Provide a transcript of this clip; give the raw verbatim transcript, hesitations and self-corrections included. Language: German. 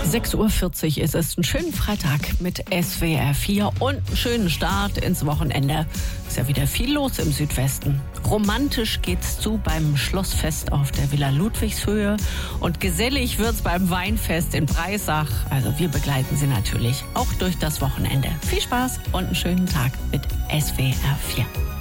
sechs Uhr vierzig ist es. Einen schönen Freitag mit S W R vier und einen schönen Start ins Wochenende. Ist ja wieder viel los im Südwesten. Romantisch geht's zu beim Schlossfest auf der Villa Ludwigshöhe und gesellig wird's beim Weinfest in Breisach. Also wir begleiten Sie natürlich auch durch das Wochenende. Viel Spaß und einen schönen Tag mit S W R vier.